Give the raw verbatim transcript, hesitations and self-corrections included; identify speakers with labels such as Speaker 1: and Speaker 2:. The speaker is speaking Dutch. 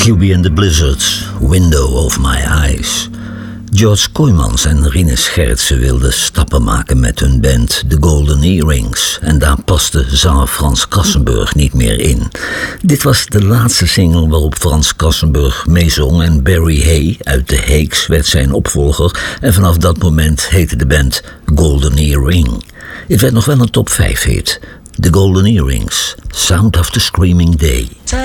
Speaker 1: Q B and the Blizzards, Window of My Eyes. George Kooijmans en Rinus Gerritsen wilden stappen maken met hun band The Golden Earrings. En daar paste zanger Frans Kassenburg niet meer in. Dit was de laatste single waarop Frans Kassenburg meezong en Barry Hay uit The Hakes werd zijn opvolger. En vanaf dat moment heette de band Golden Earring. Het werd nog wel een top vijf hit. The Golden Earrings, Sound of the Screaming Day.